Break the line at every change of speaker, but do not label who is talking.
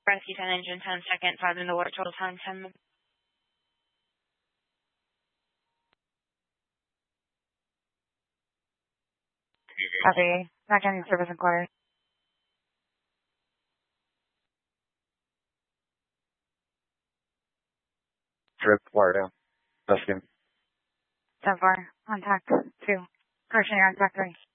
Rescue 10 engine 10 seconds, 5 in the water, total time 10 minutes.
Copy. Not getting service inquiry.
Trip, Florida. Rescue.
10-4. Contact 2. Correction, you're on track 3.